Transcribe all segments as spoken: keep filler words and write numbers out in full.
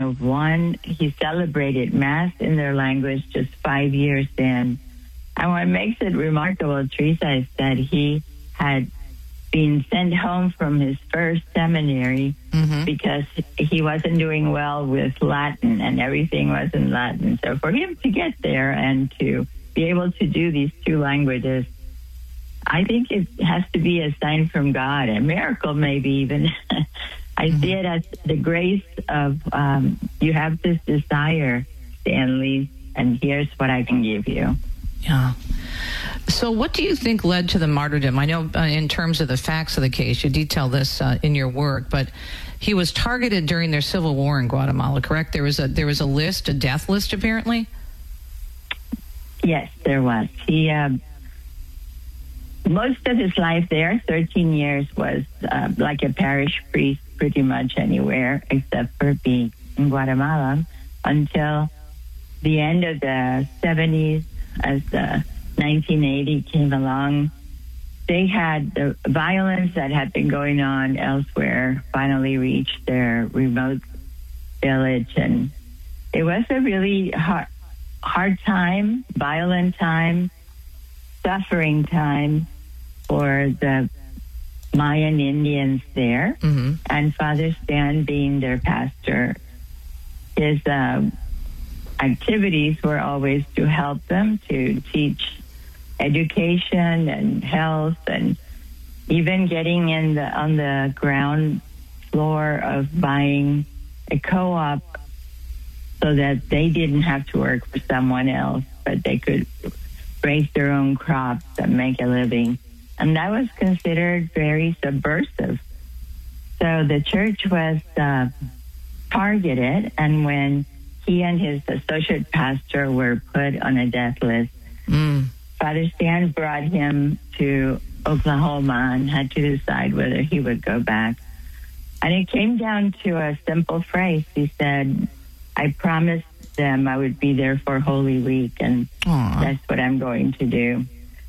of one. He celebrated Mass in their language just five years in. And what makes it remarkable, Teresa, is that he had been sent home from his first seminary mm-hmm. because he wasn't doing well with Latin and everything was in Latin. So for him to get there and to be able to do these two languages, I think it has to be a sign from God, a miracle maybe even. I mm-hmm. see it as the grace of, um, you have this desire, Stanley, and here's what I can give you. Yeah. So what do you think led to the martyrdom? I know uh, in terms of the facts of the case, you detail this uh, in your work, but he was targeted during their civil war in Guatemala, correct? There was a there was a list, a death list, apparently? Yes, there was. He, uh, most of his life there, thirteen years, was uh, like a parish priest pretty much anywhere except for being in Guatemala until the end of the seventies. As the nineteen eighty came along, they had the violence that had been going on elsewhere finally reached their remote village. And it was a really hard, hard time, violent time, suffering time for the Mayan Indians there. Mm-hmm. And Father Stan, being their pastor, his uh, activities were always to help them, to teach education and health, and even getting in the on the ground floor of buying a co-op so that they didn't have to work for someone else, but they could raise their own crops and make a living. And that was considered very subversive. So the church was uh, targeted, and when he and his associate pastor were put on a death list, mm. Father Stan brought him to Oklahoma and had to decide whether he would go back. And it came down to a simple phrase. He said, I promised them I would be there for Holy Week, and Aww. That's what I'm going to do.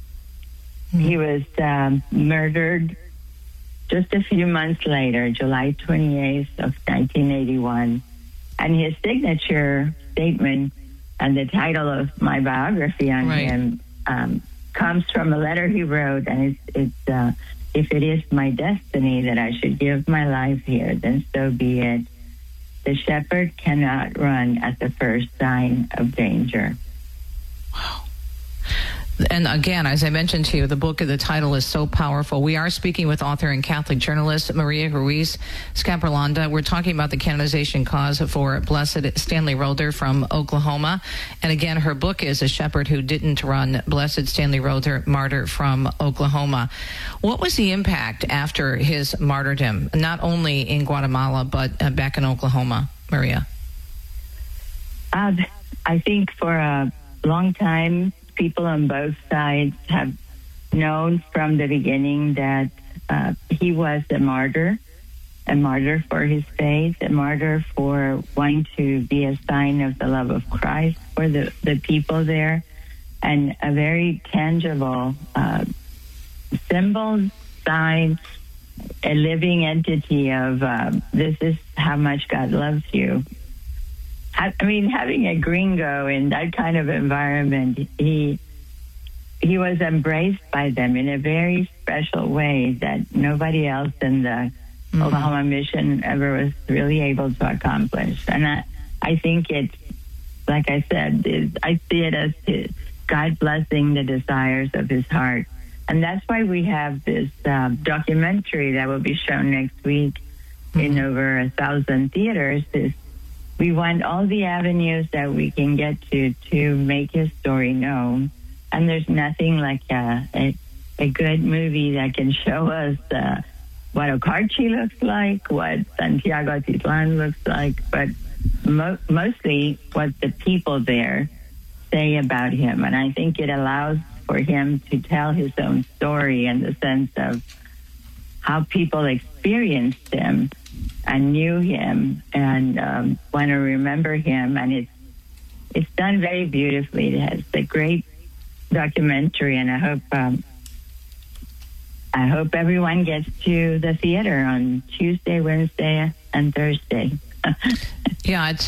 Mm. He was um, murdered just a few months later, July twenty-eighth of nineteen eighty-one. And his signature statement and the title of my biography on right. him um, comes from a letter he wrote, and it's, it's uh, if it is my destiny that I should give my life here, then so be it. The shepherd cannot run at the first sign of danger. Wow. And again, as I mentioned to you, the book, the title is so powerful. We are speaking with author and Catholic journalist Maria Ruiz Escapirlanda. We're talking about the canonization cause for Blessed Stanley Roeder from Oklahoma. And again, her book is A Shepherd Who Didn't Run, Blessed Stanley Roeder, Martyr from Oklahoma. What was the impact after his martyrdom, not only in Guatemala, but uh, back in Oklahoma, Maria? Uh, I think for a long time, people on both sides have known from the beginning that uh, he was a martyr, a martyr for his faith, a martyr for wanting to be a sign of the love of Christ for the, the people there, and a very tangible uh, symbol, sign, a living entity of uh, this is how much God loves you. I mean, having a gringo in that kind of environment, he he was embraced by them in a very special way that nobody else in the mm-hmm. Oklahoma mission ever was really able to accomplish. And I, I think it's, like I said, is, I see it as his, God blessing the desires of his heart. And that's why we have this uh, documentary that will be shown next week mm-hmm. in over a thousand theaters. This, We want all the avenues that we can get to to make his story known. And there's nothing like a, a, a good movie that can show us uh, what Okarchi looks like, what Santiago Atitlan looks like, but mo- mostly what the people there say about him. And I think it allows for him to tell his own story in the sense of how people experienced him and knew him and um, want to remember him. And it's it's done very beautifully. It has a great documentary, and I hope um, I hope everyone gets to the theater on Tuesday, Wednesday, and Thursday. Yeah, it's